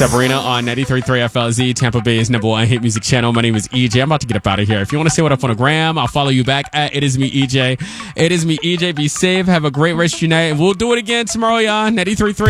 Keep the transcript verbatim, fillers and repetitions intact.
Sabrina on ninety-three point three F L Z, Tampa Bay's number one hit music channel. My name is E J. I'm about to get up out of here. If you want to say what up on the gram, I'll follow you back at It Is Me E J. It Is Me E J. Be safe. Have a great rest of your night. And we'll do it again tomorrow, y'all. ninety-three point three